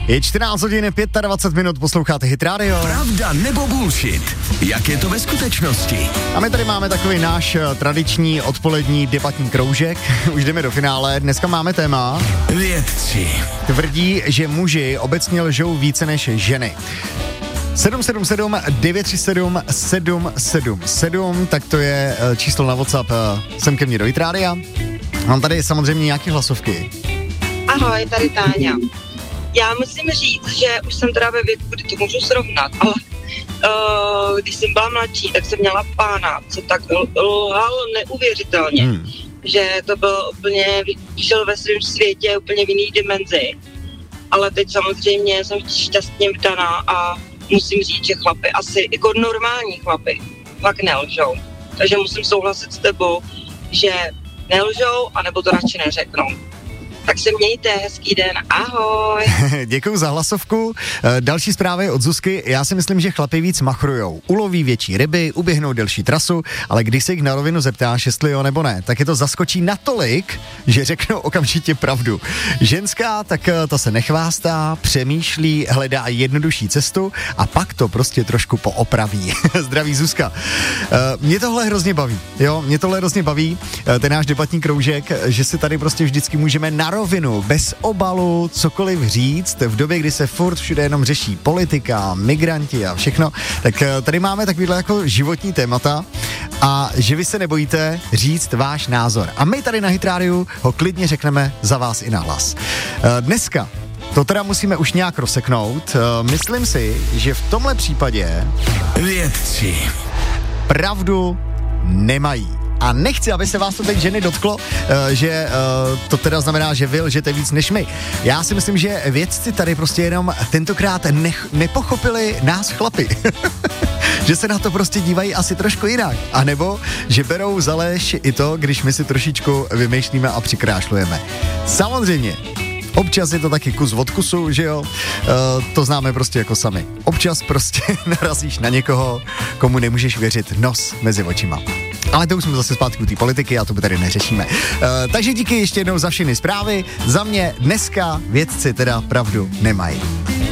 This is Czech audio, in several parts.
Je 14 hodin 25 minut, posloucháte Hit Radio. Pravda nebo bullshit? Jak je to ve skutečnosti? A my tady máme takový náš tradiční odpolední debatní kroužek. Už jdeme do finále. Dneska máme téma. Vědci tvrdí, že muži obecně lžou více než ženy. 777 937 777, tak to je číslo na WhatsApp sem ke mně do Hit Rádia. Mám tady samozřejmě nějaké hlasovky. Ahoj, tady Táňa. Já musím říct, že už jsem teda ve věku, kdy to můžu srovnat, ale když jsem byla mladší, tak jsem měla pána, co tak lhal neuvěřitelně. Že to byl úplně, žil ve svém světě úplně v jiný dimenzi. Ale teď samozřejmě jsem šťastně vdaná a musím říct, že chlapy asi jako normální chlapy fakt nelžou. Takže musím souhlasit s tebou, že nelžou, anebo to radši neřeknou. Tak se mějte, hezký den, ahoj. Děkuju za hlasovku. Další zprávy od Zuzky. Já si myslím, že chlapi víc machrujou. Uloví větší ryby, uběhnou delší trasu, ale když se jich na rovinu zeptáš, jestli jo nebo ne, tak je to zaskočí natolik, že řeknou okamžitě pravdu. Ženská, tak ta se nechvástá, přemýšlí, hledá jednodušší cestu a pak to prostě trošku poopraví. Zdraví Zuzka. Mě tohle hrozně baví, ten náš debatní kroužek, že si tady prostě vždycky můžeme na rovinu, bez obalu, cokoliv říct, v době, kdy se furt všude jenom řeší politika, migranti a všechno, tak tady máme takovýhle jako životní témata a že vy se nebojíte říct váš názor. A my tady na Hit Rádiu ho klidně řekneme za vás i nahlas. Dneska to teda musíme už nějak rozseknout. Myslím si, že v tomhle případě vědci pravdu nemají. A nechci, aby se vás to teď ženy dotklo, že to teda znamená, že vy lžete víc než my. Já si myslím, že vědci tady prostě jenom tentokrát nepochopili nás chlapy. Že se na to prostě dívají asi trošku jinak. A nebo, že berou za lež i to, když my si trošičku vymýšlíme a přikrášlujeme. Samozřejmě, občas je to taky kus od kusu, že jo? To známe prostě jako sami. Občas prostě narazíš na někoho, komu nemůžeš věřit nos mezi očima. Ale to už jsme zase zpátky u té politiky a to by tady neřešíme. Takže díky ještě jednou za všechny zprávy. Za mě dneska vědci teda pravdu nemají.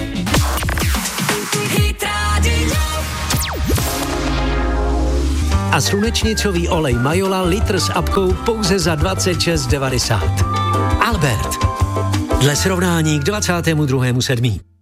A slunečnicový olej Majola litr s apkou pouze za 26,90. Albert. Dle srovnání k 22.7.